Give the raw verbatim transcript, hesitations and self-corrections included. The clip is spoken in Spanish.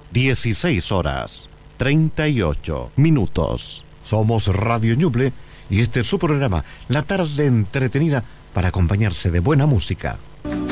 dieciséis horas, treinta y ocho minutos. Somos Radio Ñuble y este es su programa, La Tarde Entretenida, para acompañarse de buena música.